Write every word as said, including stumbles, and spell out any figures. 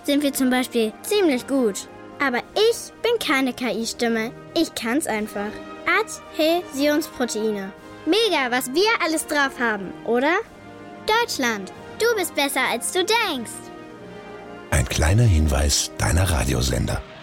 sind wir zum Beispiel ziemlich gut. Aber ich bin keine K I-Stimme. Ich kann's einfach. Adhäsionsproteine. Mega, was wir alles drauf haben, oder? Deutschland, du bist besser, als du denkst. Ein kleiner Hinweis deiner Radiosender.